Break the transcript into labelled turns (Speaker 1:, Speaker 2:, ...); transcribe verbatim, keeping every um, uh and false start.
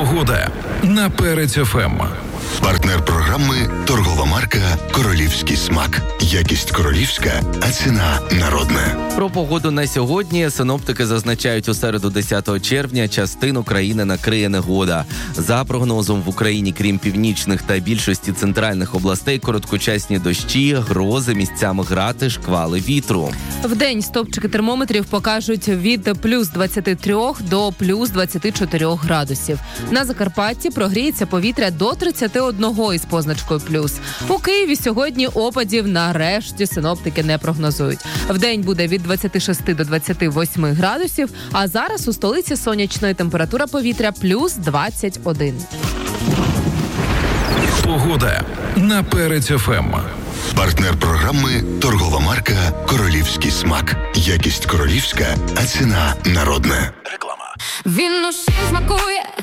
Speaker 1: Погода на Перець еф ем.
Speaker 2: Партнер програми – торгова марка «Королівський смак». Якість королівська, а ціна народна.
Speaker 3: Про погоду на сьогодні синоптики зазначають, у середу десятого червня частину країни накриє негода. За прогнозом, в Україні, крім північних та більшості центральних областей, короткочасні дощі, грози, місцями грати, шквали вітру.
Speaker 4: Вдень стовпчики термометрів покажуть від плюс двадцяти трьох до плюс двадцяти чотирьох градусів. На Закарпатті прогріється повітря до тридцяти одного із позначкою плюс. У Києві сьогодні опадів нарешті синоптики не прогнозують. Вдень буде від двадцяти шести до двадцяти восьми градусів, а зараз у столиці сонячної температура повітря плюс двадцять один.
Speaker 1: Погода на Перець еф ем.
Speaker 2: Партнер програми – торгова марка «Королівський смак». Якість королівська, а ціна народна.
Speaker 5: Він усім смакує,